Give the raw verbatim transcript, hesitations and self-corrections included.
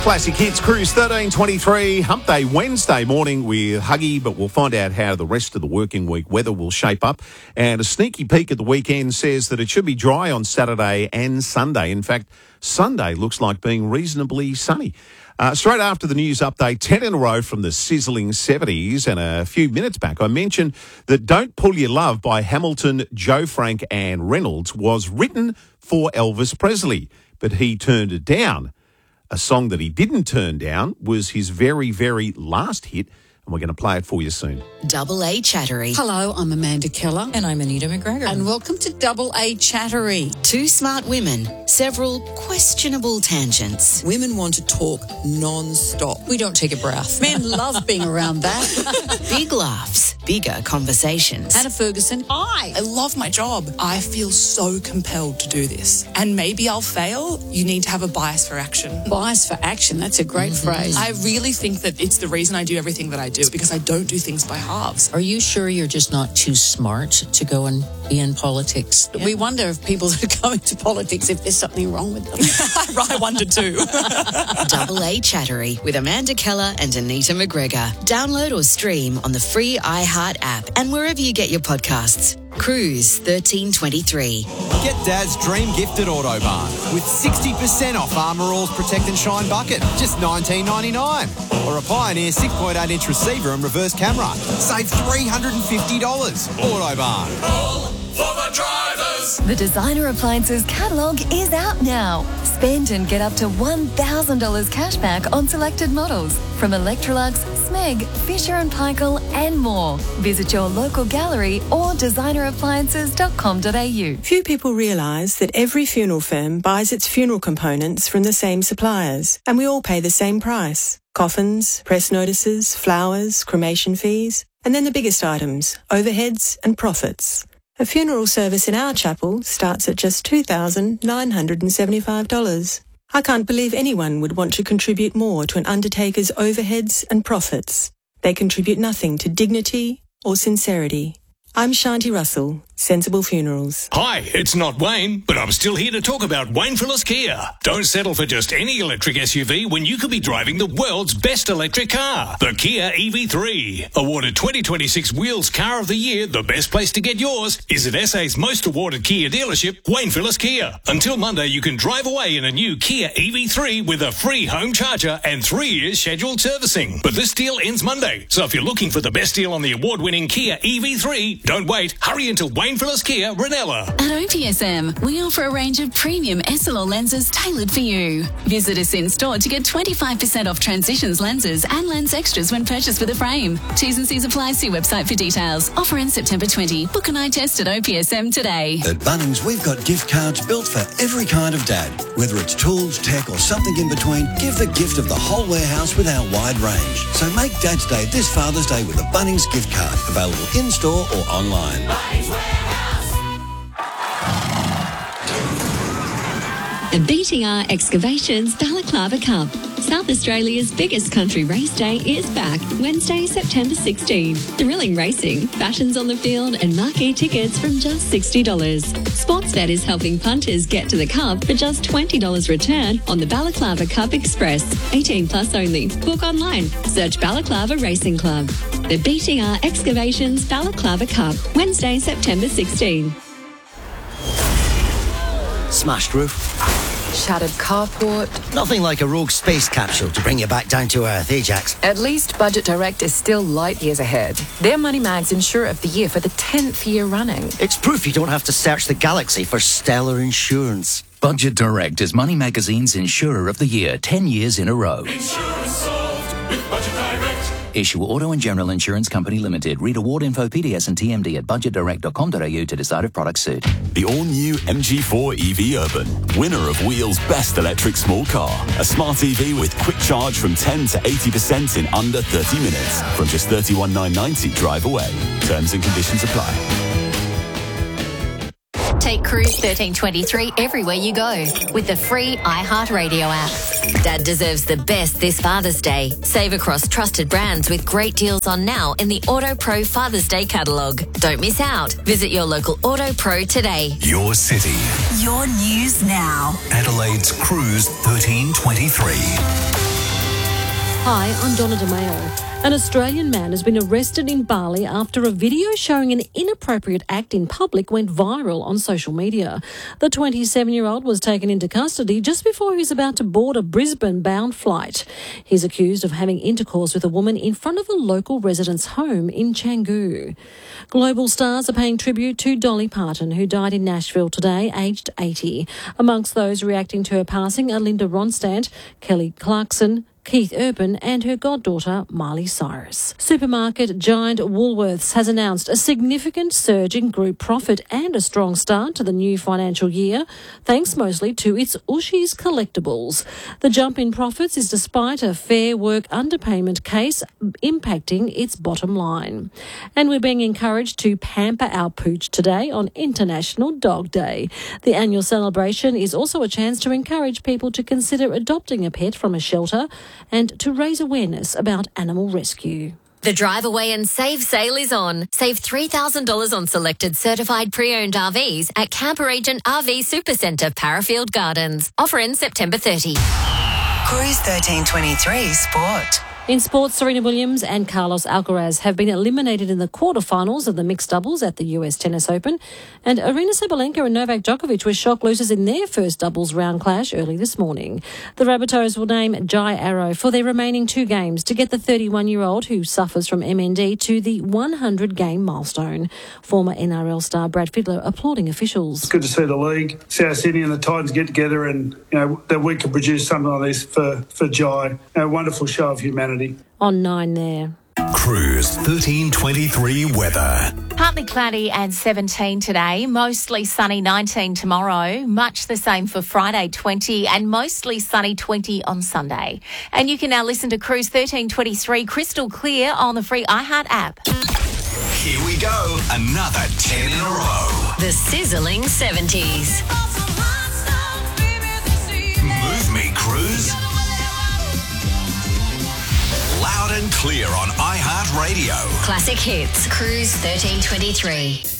Classic Hits Cruise thirteen twenty-three, Hump Day Wednesday morning with Huggy, but we'll find out how the rest of the working week weather will shape up. And a sneaky peek at the weekend says that it should be dry on Saturday and Sunday. In fact, Sunday looks like being reasonably sunny. Uh, straight after the news update, ten in a row from the sizzling seventies, and a few minutes back I mentioned that Don't Pull Your Love by Hamilton, Joe Frank and Reynolds was written for Elvis Presley, but he turned it down. A song that he didn't turn down was his very, very last hit, and we're going to play it for you soon. Double A Chattery. Hello, I'm Amanda Keller. And I'm Anita McGregor. And welcome to Double A Chattery. Two smart women, several questionable tangents. Women want to talk non-stop. We don't take a breath. Men love being around that. Big laughs, bigger conversations. Hannah Ferguson. Hi. I love my job. I feel so compelled to do this. And maybe I'll fail. You need to have a bias for action. Bias for action, that's a great mm-hmm. phrase. I really think that it's the reason I do everything that I do, because I don't do things by halves. Are you sure you're just not too smart to go and be in politics? Yeah. We wonder if people that are going to politics, if there's something wrong with them. I wonder too. Double A Chattery with Amanda Keller and Anita McGregor. Download or stream on the free iHeart app and wherever you get your podcasts. Cruise thirteen twenty-three. Get Dad's dream gift at Autobarn with sixty percent off Armour All's Protect and Shine bucket, just nineteen ninety-nine. Or a Pioneer six point eight inch receiver and reverse camera. Save three hundred fifty dollars. Autobarn. All for the drivers. The Designer Appliances catalogue is out now. Spend and get up to one thousand dollars cash back on selected models from Electrolux, Smeg, Fisher and Paykel and more. Visit your local gallery or designer appliances dot com dot a u. Few people realise that every funeral firm buys its funeral components from the same suppliers, and we all pay the same price. Coffins, press notices, flowers, cremation fees, and then the biggest items, overheads and profits. A funeral service in our chapel starts at just two thousand nine hundred seventy-five dollars. I can't believe anyone would want to contribute more to an undertaker's overheads and profits. They contribute nothing to dignity or sincerity. I'm Shanti Russell, Sensible Funerals. Hi, it's not Wayne, but I'm still here to talk about Wayne Phillips Kia. Don't settle for just any electric S U V when you could be driving the world's best electric car, the Kia E V three. Awarded twenty twenty-six Wheels Car of the Year, the best place to get yours is at S A's most awarded Kia dealership, Wayne Phillips Kia. Until Monday, you can drive away in a new Kia E V three with a free home charger and three years scheduled servicing. But this deal ends Monday, so if you're looking for the best deal on the award-winning Kia E V three, don't wait. Hurry into Wayne Phillips Kia, Ranella. At O P S M, we offer a range of premium S L R lenses tailored for you. Visit us in store to get twenty-five percent off Transitions lenses and lens extras when purchased with a frame. T's and C's apply. See website for details. Offer ends September twentieth. Book an eye test at O P S M today. At Bunnings, we've got gift cards built for every kind of dad. Whether it's tools, tech or something in between, give the gift of the whole warehouse with our wide range. So make Dad's Day this Father's Day with a Bunnings gift card. Available in-store or online. The B T R Excavations Balaclava Cup. South Australia's biggest country race day is back Wednesday, September sixteenth. Thrilling racing, fashions on the field and marquee tickets from just sixty dollars. Sportsbet is helping punters get to the Cup for just twenty dollars return on the Balaclava Cup Express. eighteen plus only. Book online. Search Balaclava Racing Club. The B T R Excavations Balaclava Cup. Wednesday, September sixteenth. Smashed roof. Shattered carport. Nothing like a rogue space capsule to bring you back down to earth, eh, Jax? At least Budget Direct is still light years ahead. They're Money Mag's Insurer of the Year for the tenth year running. It's proof you don't have to search the galaxy for stellar insurance. Budget Direct is Money Magazine's Insurer of the Year, ten years in a row. Insurance solved with Budget Direct. Issue Auto and General Insurance Company Limited. Read award info, P D S and T M D at budget direct dot com dot a u to decide if products suit. The all-new M G four E V Urban, winner of Wheels' best electric small car. A smart E V with quick charge from ten to eighty percent in under thirty minutes. From just thirty-one thousand nine hundred ninety drive away. Terms and conditions apply. Take Cruise thirteen twenty-three everywhere you go with the free iHeartRadio app. Dad deserves the best this Father's Day. Save across trusted brands with great deals on now in the Auto Pro Father's Day catalogue. Don't miss out. Visit your local Auto Pro today. Your city. Your news now. Adelaide's Cruise thirteen twenty-three. Hi, I'm Donna DeMeo. An Australian man has been arrested in Bali after a video showing an inappropriate act in public went viral on social media. The twenty-seven-year-old was taken into custody just before he was about to board a Brisbane-bound flight. He's accused of having intercourse with a woman in front of a local resident's home in Canggu. Global stars are paying tribute to Dolly Parton, who died in Nashville today, aged eighty. Amongst those reacting to her passing are Linda Ronstadt, Kelly Clarkson, Keith Urban and her goddaughter Miley Cyrus. Supermarket giant Woolworths has announced a significant surge in group profit and a strong start to the new financial year, thanks mostly to its Ooshies collectibles. The jump in profits is despite a Fair Work underpayment case impacting its bottom line. And we're being encouraged to pamper our pooch today on International Dog Day. The annual celebration is also a chance to encourage people to consider adopting a pet from a shelter and to raise awareness about animal rescue. The Drive Away and Save sale is on. Save three thousand dollars on selected certified pre-owned R Vs at Camper Agent R V Supercentre, Parafield Gardens. Offer ends September thirtieth. Cruise thirteen twenty-three Sport. In sports, Serena Williams and Carlos Alcaraz have been eliminated in the quarterfinals of the mixed doubles at the U S Tennis Open, and Arina Sabalenka and Novak Djokovic were shock losers in their first doubles round clash early this morning. The Rabbitohs will name Jai Arrow for their remaining two games to get the thirty-one-year-old who suffers from M N D to the one hundred game milestone. Former N R L star Brad Fiedler applauding officials. It's good to see the league, South Sydney and the Titans get together and, you know, that we can produce something like this for, for Jai. A wonderful show of humanity. On nine there. Cruise thirteen twenty-three weather. Partly cloudy and seventeen today, mostly sunny nineteen tomorrow, much the same for Friday twenty and mostly sunny twenty on Sunday. And you can now listen to Cruise thirteen twenty-three crystal clear on the free iHeart app. Here we go, another ten in a row. The sizzling seventies. Move me, Cruise. Loud and clear on iHeart Radio. Classic hits. Cruise thirteen twenty-three.